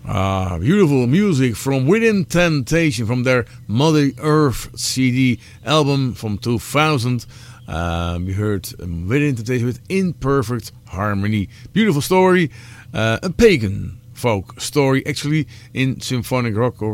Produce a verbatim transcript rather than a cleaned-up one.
Ah, beautiful music from Within Temptation from their Mother Earth C D album from two thousand. Uh, we heard um, Within Temptation with Imperfect Harmony. Beautiful story. Uh, a pagan folk story, actually, in symphonic rock or